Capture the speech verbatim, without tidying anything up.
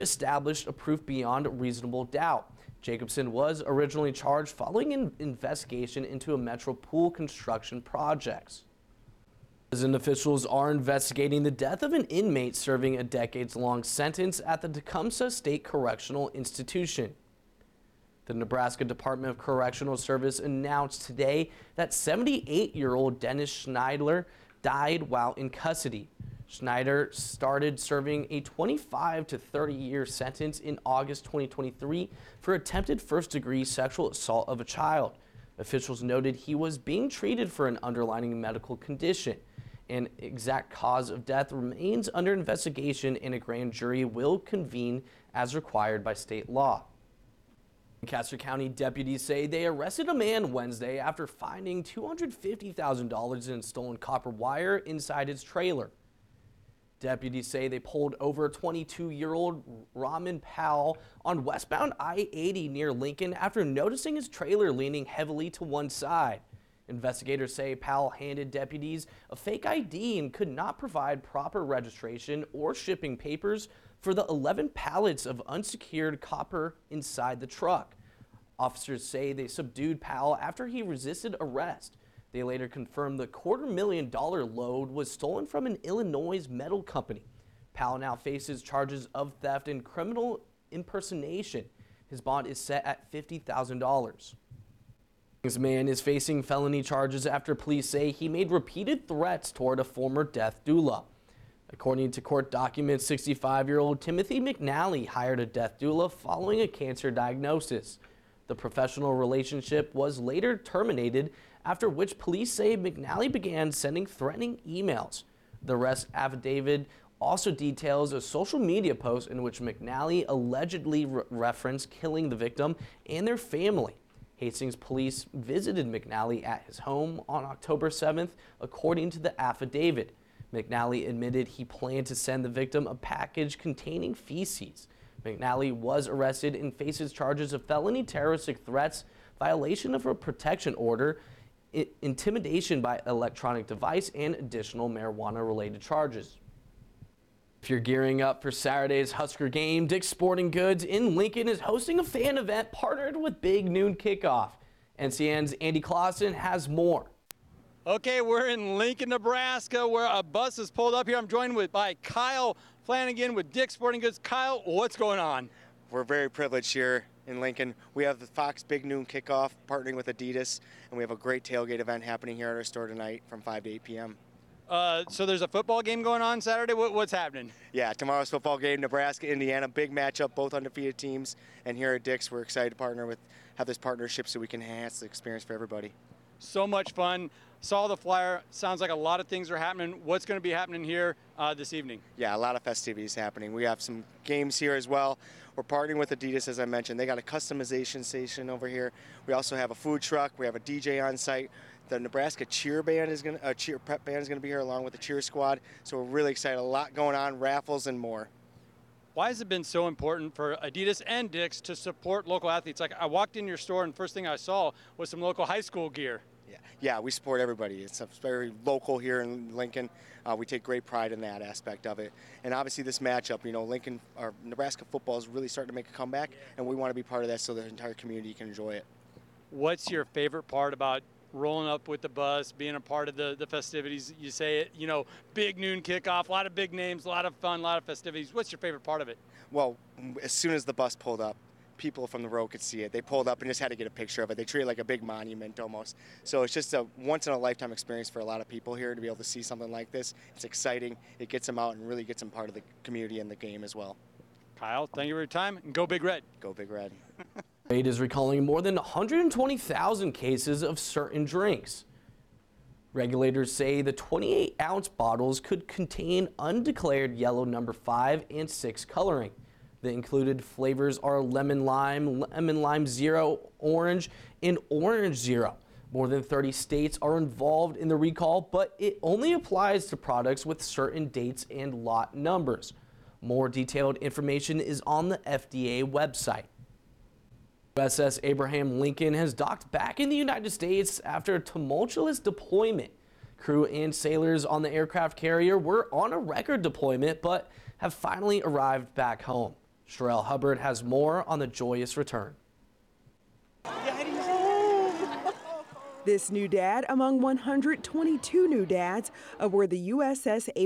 established a proof beyond reasonable doubt. Jacobson was originally charged following an investigation into a Metro Pool construction projects. Prison officials are investigating the death of an inmate serving a decades-long sentence at the Tecumseh State Correctional Institution. The Nebraska Department of Correctional Service announced today that seventy-eight-year-old Dennis Schneider died while in custody. Schneider started serving a twenty-five to thirty year sentence in August twenty twenty-three for attempted first-degree sexual assault of a child. Officials noted he was being treated for an underlying medical condition. An exact cause of death remains under investigation, and a grand jury will convene as required by state law. Lancaster County deputies say they arrested a man Wednesday after finding two hundred fifty thousand dollars in stolen copper wire inside his trailer. Deputies say they pulled over twenty-two-year-old Raman Powell on westbound I eighty near Lincoln after noticing his trailer leaning heavily to one side. Investigators say Powell handed deputies a fake I D and could not provide proper registration or shipping papers for the eleven pallets of unsecured copper inside the truck. Officers say they subdued Powell after he resisted arrest. They later confirmed the quarter million dollar load was stolen from an Illinois metal company. Powell now faces charges of theft and criminal impersonation. His bond is set at fifty thousand dollars. This man is facing felony charges after police say he made repeated threats toward a former death doula. According to court documents, sixty-five-year-old Timothy McNally hired a death doula following a cancer diagnosis. The professional relationship was later terminated, after which police say McNally began sending threatening emails. The arrest affidavit also details a social media post in which McNally allegedly re- referenced killing the victim and their family. Hastings police visited McNally at his home on October seventh, according to the affidavit. McNally admitted he planned to send the victim a package containing feces. McNally was arrested and faces charges of felony terroristic threats, violation of a protection order, intimidation by electronic device, and additional marijuana-related charges. If you're gearing up for Saturday's Husker game, Dick's Sporting Goods in Lincoln is hosting a fan event partnered with Big Noon Kickoff. N C N's Andy Clausen has more. Okay, we're in Lincoln, Nebraska, where a bus is pulled up here. I'm joined with by Kyle Flanagan with Dick's Sporting Goods. Kyle, what's going on? We're very privileged here in Lincoln. We have the Fox Big Noon Kickoff partnering with Adidas, and we have a great tailgate event happening here at our store tonight from five to eight p m Uh, so there's a football game going on Saturday. What, what's happening? Yeah, tomorrow's football game, Nebraska, Indiana, big matchup, both undefeated teams. And here at Dick's, we're excited to partner with, have this partnership so we can enhance the experience for everybody. So much fun. Saw the flyer. Sounds like a lot of things are happening. What's going to be happening here uh, this evening? Yeah, a lot of festivities happening. We have some games here as well. We're partnering with Adidas, as I mentioned. They got a customization station over here. We also have a food truck. We have a D J on site. The Nebraska cheer band is going to, uh, cheer prep band is going to be here along with the cheer squad. So we're really excited. A lot going on, raffles and more. Why has it been so important for Adidas and Dick's to support local athletes? Like, I walked in your store and first thing I saw was some local high school gear. Yeah, yeah, we support everybody. It's a very local here in Lincoln. Uh, we take great pride in that aspect of it. And obviously this matchup, you know, Lincoln, or Nebraska football is really starting to make a comeback, and we want to be part of that so the entire community can enjoy it. What's your favorite part about rolling up with the bus, being a part of the, the festivities? You say it, you know, Big Noon Kickoff, a lot of big names, a lot of fun, a lot of festivities. What's your favorite part of it? Well, as soon as the bus pulled up, people from the road could see it. They pulled up and just had to get a picture of it. They treat it like a big monument almost. So it's just a once-in-a-lifetime experience for a lot of people here to be able to see something like this. It's exciting. It gets them out and really gets them part of the community and the game as well. Kyle, thank you for your time, and go Big Red. Go Big Red. State is recalling more than one hundred twenty thousand cases of certain drinks. Regulators say the twenty-eight ounce bottles could contain undeclared yellow number five and six coloring. The included flavors are lemon lime, lemon lime zero, orange, and orange zero. More than thirty states are involved in the recall, but it only applies to products with certain dates and lot numbers. More detailed information is on the F D A website. U S S Abraham Lincoln has docked back in the United States after a tumultuous deployment. Crew and sailors on the aircraft carrier were on a record deployment, but have finally arrived back home. Sherelle Hubbard has more on the joyous return. This new dad among one hundred twenty-two new dads aboard the U S S Abraham